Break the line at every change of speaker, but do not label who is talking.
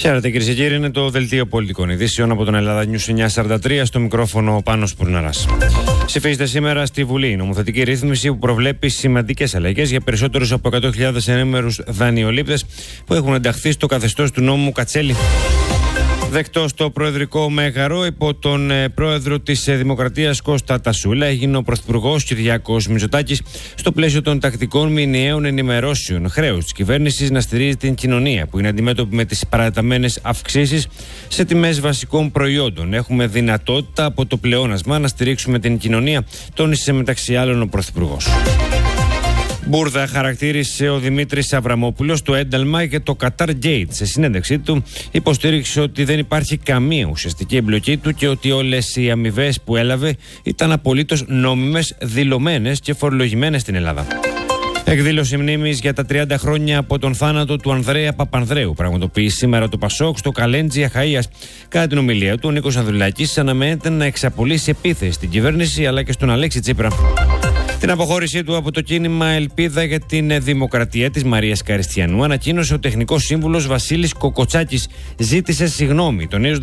Χαίρετε κυρίες και κύριοι, είναι το Δελτίο Πολιτικών Ειδήσεων από τον Ελλάδα News 943, στο μικρόφωνο ο Πάνος Πουρναράς. Ψηφίζεται σήμερα στη Βουλή η νομοθετική ρύθμιση που προβλέπει σημαντικές αλλαγές για περισσότερους από 100.000 ενήμερους δανειολήπτες που έχουν ενταχθεί στο καθεστώς του νόμου Κατσέλη. Δεκτό στο προεδρικό μέγαρο υπό τον πρόεδρο της Δημοκρατίας Κώστα Τασούλα έγινε ο πρωθυπουργός Κυριάκος Μητσοτάκης στο πλαίσιο των τακτικών μηνιαίων ενημερώσεων. Χρέος της κυβέρνησης να στηρίζει την κοινωνία που είναι αντιμέτωπη με τις παραταμένες αυξήσεις σε τιμές βασικών προϊόντων. Έχουμε δυνατότητα από το πλεόνασμα να στηρίξουμε την κοινωνία, τόνισε μεταξύ άλλων ο πρωθυπουργός. Μπούρδα χαρακτήρισε ο Δημήτρης Αβραμόπουλος το ένταλμα και το Qatar Gate. Σε συνέντευξή του υποστήριξε ότι δεν υπάρχει καμία ουσιαστική εμπλοκή του και ότι όλες οι αμοιβές που έλαβε ήταν απολύτως νόμιμες, δηλωμένες και φορολογημένες στην Ελλάδα. Εκδήλωση μνήμης για τα 30 χρόνια από τον θάνατο του Ανδρέα Παπανδρέου πραγματοποιεί σήμερα το Πασόκ στο Καλέντζι Αχαΐας. Κατά την ομιλία του, ο Νίκος Ανδρουλάκης αναμένεται να εξαπολύσει επίθεση στην κυβέρνηση αλλά και στον Αλέξη Τσίπρα. Την αποχώρησή του από το κίνημα Ελπίδα για την Δημοκρατία της Μαρίας Καριστιανού ανακοίνωσε ο τεχνικός σύμβουλος Βασίλης Κοκοτσάκης. Ζήτησε συγγνώμη, τονίζοντας